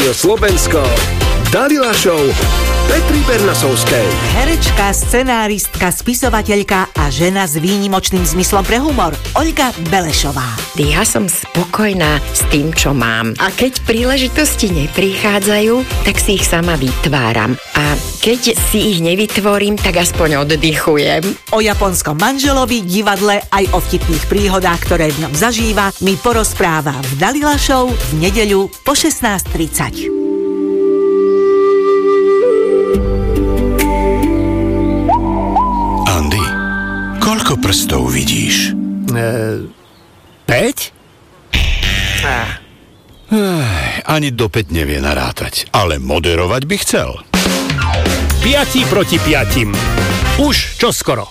Rádio Slovensko. Dalila Show Petry Bernasovskej. Herečka, scenáristka, spisovateľka a žena s výnimočným zmyslom pre humor Olga Belešová. Ja som spokojná s tým, čo mám. A keď príležitosti neprichádzajú, tak si ich sama vytváram. A keď si ich nevytvorím, tak aspoň oddychujem. O japonskom manželovi, divadle aj o vtipných príhodách, ktoré v ňom zažíva, mi porozpráva v Dalila Show v nedeľu po 16:30. Andy, koľko prstov vidíš? 5? Ani do 5 nevie narátať, ale moderovať by chcel. 5 proti 5. Už čoskoro.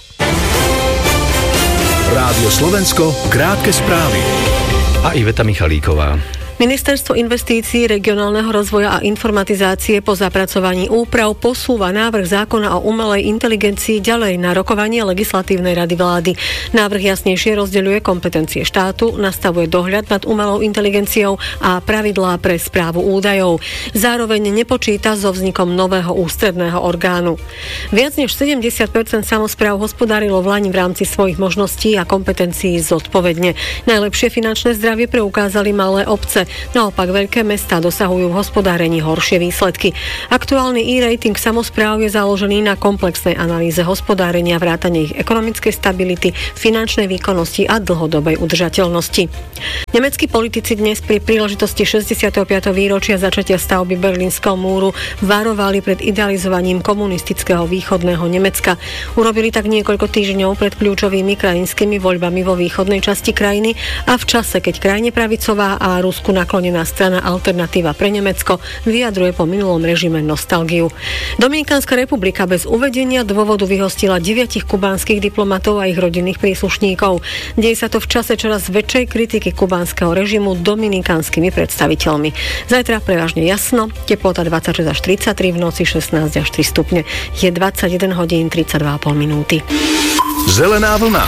Rádio Slovensko, krátke správy. A Iveta Michalíková. Ministerstvo investícií, regionálneho rozvoja a informatizácie po zapracovaní úprav posúva návrh zákona o umelej inteligencii ďalej na rokovanie legislatívnej rady vlády. Návrh jasnejšie rozdeľuje kompetencie štátu, nastavuje dohľad nad umelou inteligenciou a pravidlá pre správu údajov. Zároveň nepočíta so vznikom nového ústredného orgánu. Viac než 70% samospráv hospodárilo vlani v rámci svojich možností a kompetencií zodpovedne. Najlepšie finančné zdravie preukázali malé obce. Naopak veľké mestá dosahujú v hospodárení horšie výsledky. Aktuálny e-rating samospráv je založený na komplexnej analýze hospodárenia, vrátane ich ekonomickej stability, finančnej výkonnosti a dlhodobej udržateľnosti. Nemeckí politici dnes pri príležitosti 65. výročia začatia stavby Berlínskeho múru varovali pred idealizovaním komunistického východného Nemecka. Urobili tak niekoľko týždňov pred kľúčovými krajinskými voľbami vo východnej časti krajiny a v čase, keď krajne pravicová a Rusku naklonená strana Alternatíva pre Nemecko vyjadruje po minulom režime nostalgiu. Dominikánska republika bez uvedenia dôvodu vyhostila 9 kubánskych diplomatov a ich rodinných príslušníkov. Deje sa to v čase čoraz väčšej kritiky kubánskeho režimu dominikánskymi predstaviteľmi. Zajtra prevažne jasno, teplota 26 až 33, v noci 16 až 3 stupne. Je 21 hodín 32,5 minúty. Zelená vlna.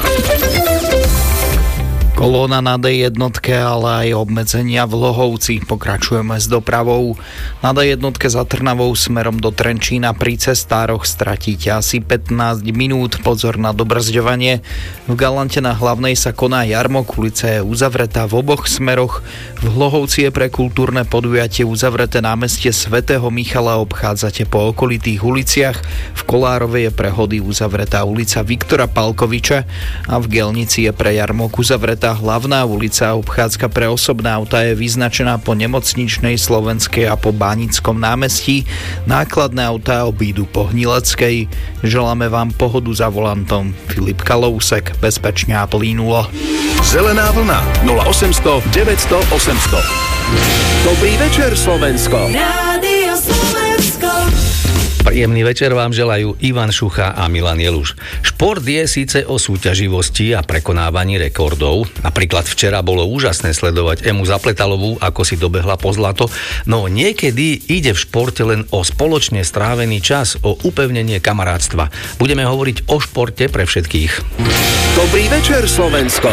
Kolóna na D1, ale aj obmedzenia v Lohovci. Pokračujeme s dopravou. Na D1 za Trnavou smerom do Trenčína pri cestároch stratíte asi 15 minút. Pozor na dobrzďovanie. V Galante na Hlavnej sa koná jarmok. Ulica je uzavretá v oboch smeroch. V Lohovci je pre kultúrne podujatie uzavreté námestie svätého Michala. Obchádzate po okolitých uliciach. V Kolárovej je pre hody uzavretá ulica Viktora Palkoviča a v Gelnici je pre jarmok uzavretá hlavná ulica. Obchádzka pre osobné autá je vyznačená po Nemocničnej, Slovenskej a po Bánickom námestí. Nákladné autá obídu po Hnileckej. Želáme vám pohodu za volantom. Filip Kalousek, bezpečne a plynulo. Zelená vlna 0800 900 800. Dobrý večer, Slovensko. Rádio Slovensko. Príjemný večer vám želajú Ivan Šucha a Milan Jeluš. Šport je síce o súťaživosti a prekonávaní rekordov. Napríklad včera bolo úžasné sledovať Emu Zapletalovú, ako si dobehla po zlato, no niekedy ide v športe len o spoločne strávený čas, o upevnenie kamarátstva. Budeme hovoriť o športe pre všetkých. Dobrý večer, Slovensko.